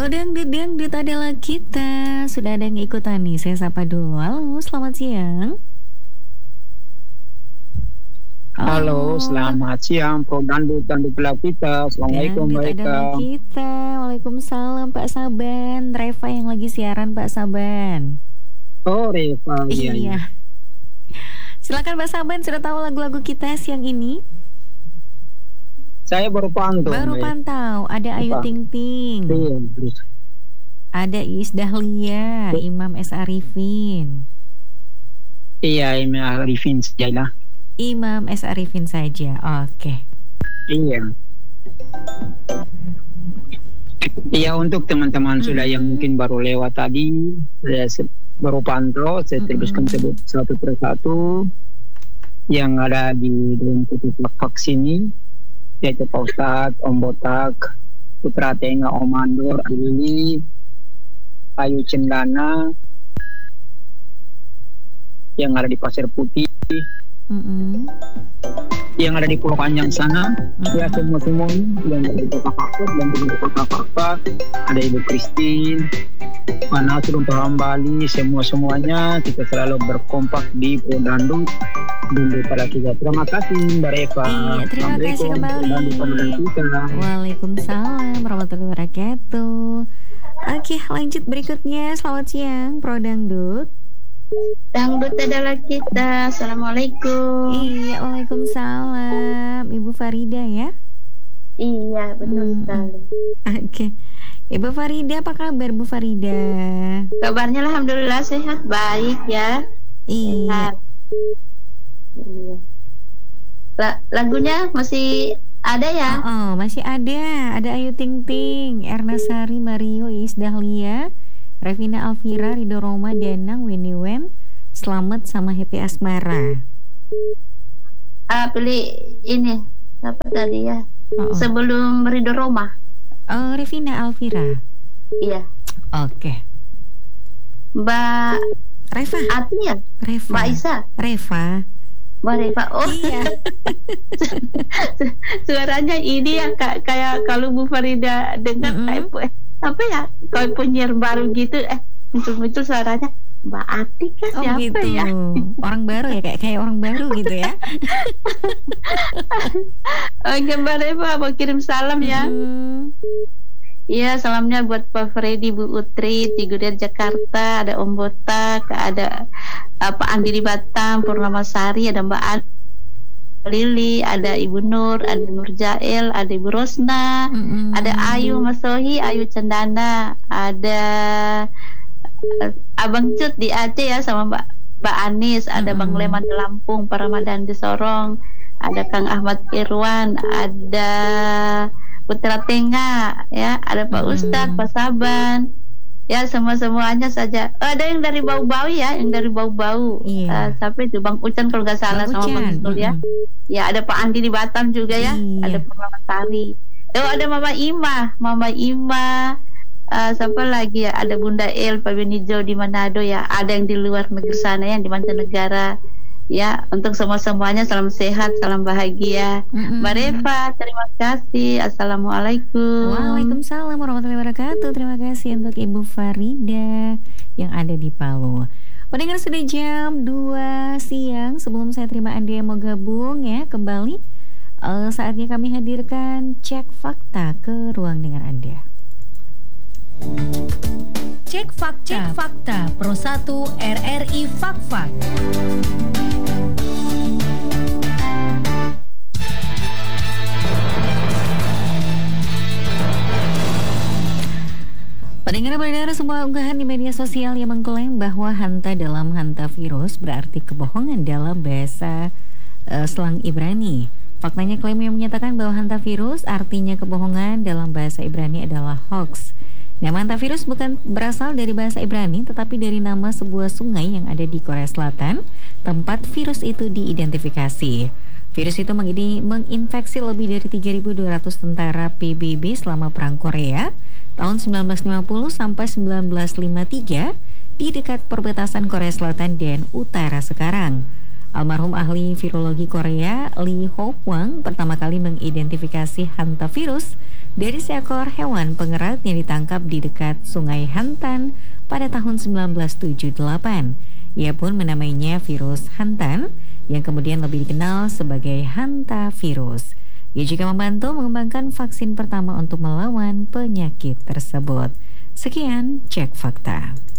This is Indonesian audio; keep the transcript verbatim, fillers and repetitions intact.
dangdut dangdut adalah kita. Sudah ada yang ikutan nih. Saya sapa dulu. Halo, selamat siang. Halo, selamat siang, Pro Dangdut Dangdut adalah kita. Assalamualaikum, Dangdut adalah kita. Waalaikumsalam, Pak Saban. Reva yang lagi siaran, Pak Saban. Oh, Reva. Iya. iya. Silakan Pak Saban, sudah tahu lagu-lagu kita siang ini? Saya baru pantau. Baru ya. pantau. Ada Ayu Ting Ting. Iya. Ada Iis Dahlia, Imam S. Arifin. Iya, Imam Arifin saja lah. Imam S. Arifin saja. Oke. Iya. Iya, untuk teman-teman mm-hmm. sudah yang mungkin baru lewat tadi, saya baru pantau, saya teruskan mm-hmm. sebut satu persatu yang ada di dalam titik vaksin ini, yaitu Pak Ustadz, Om Botak, Putra Tenga, Om Andor, Lili, Ayu Cendana, yang ada di Pasir Putih, mm-hmm. yang ada di Pulau Panjang sana, mm-hmm. ya semua-semua yang ada di Kota Fakfak dan di Kota Fakfak, ada Ibu Christine, Pak Nasrul, Pak Hambali, semua-semuanya kita selalu berkompak di Pro Dangdut dulu pada kita. Terima kasih Mbak Eva. Iya, terima kasih kembali. Waalaikumsalam warahmatullahi wabarakatuh. Oke, lanjut berikutnya. Selamat siang Pro Dangdut. Dangdut adalah kita. Assalamualaikum. Iya, waalaikumsalam. Ibu Farida ya? Iya, betul hmm. sekali. Oke, Ibu Farida, apa kabar Bu Farida? Kabarnya alhamdulillah sehat, baik ya. Iya. Sehat. Iya. La- lagunya masih ada ya? Oh, oh, masih ada. Ada Ayu Ting Ting, Erna Sari, Mario, Iis Dahlia, Revina Alvira, Rido Roma, Danang, Winnie Wen, Slamet sama Happy Asmara. Ah, pilih ini apa tadi ya? Oh, oh. Sebelum Rido Roma. Oh, Revina Alvira. Iya. Oke. Okay. Mbak Reva. Artinya? Reva. Mbak Isa. Reva. Mbak Reva. Oh iya. Suaranya ini ya kayak kalau Bu Farida dengar mm-hmm. kayak apa ya? Kayak penyiar baru gitu eh muncul-muncul suaranya Mbak Atik kan oh, siapa gitu. ya? Orang baru ya kayak kayak orang baru gitu ya. Oke Mbak Reva mau kirim salam ya. Iya, salamnya buat Pak Freddy, Bu Utri, Tiguder Jakarta, ada Om Botak, ada uh, Pak Andi di Batam, Purnama Sari, ada Mbak An Lili, ada Ibu Nur, ada Nur Jael, ada Ibu Rosna, mm-hmm. ada Ayu Masohi, Ayu Cendana, ada uh, Abang Cut di Aceh ya sama Mbak Mbak Anis, ada mm-hmm. Bang Leman di Lampung, Pak Ramadan di Sorong, ada Kang Ahmad Irwan, ada Putra Tenga ya, ada Pak hmm. Ustadz, Pak Saban ya, semua-semuanya saja. Oh, ada yang dari Bau-Bau ya, yang dari Bau-Bau iya. uh, sampai itu Bang Ucan kalau nggak salah Bang sama Bang Sul ya. Ya ada Pak Andi di Batam juga ya, iya. Ada Pak Mama Sari. Oh ada Mama Ima, Mama Ima, uh, siapa lagi ya, ada Bunda El, Pak Benijo di Manado ya, ada yang di luar negeri sana yang di mancanegara. Ya, untuk semua-semuanya salam sehat, salam bahagia. Mm-hmm. Mbak Reva, terima kasih. Assalamualaikum. Waalaikumsalam warahmatullahi wabarakatuh. Terima kasih untuk Ibu Farida yang ada di Palu. Pendengar sudah jam dua siang. Sebelum saya terima Anda yang mau gabung ya kembali, uh, saatnya kami hadirkan cek fakta ke ruang dengar Anda. Cek fakta, cek fakta Pro satu R R I Fakfak. Pendengar-pendengar, semua unggahan di media sosial yang mengklaim bahwa hanta dalam hantavirus berarti kebohongan dalam bahasa uh, slang Ibrani. Faktanya klaim yang menyatakan bahwa hantavirus artinya kebohongan dalam bahasa Ibrani adalah hoax. Nama hantavirus bukan berasal dari bahasa Ibrani, tetapi dari nama sebuah sungai yang ada di Korea Selatan, tempat virus itu diidentifikasi. Virus itu menginfeksi lebih dari tiga ribu dua ratus tentara P B B selama Perang Korea tahun sembilan belas lima puluh sampai sembilan belas lima puluh tiga di dekat perbatasan Korea Selatan dan Utara sekarang. Almarhum ahli virologi Korea Lee Ho-kwang pertama kali mengidentifikasi hantavirus dari seekor hewan pengerat yang ditangkap di dekat Sungai Hantan pada tahun sembilan belas tujuh puluh delapan. Ia pun menamainya virus Hantan yang kemudian lebih dikenal sebagai hantavirus. Ia juga membantu mengembangkan vaksin pertama untuk melawan penyakit tersebut. Sekian Cek Fakta.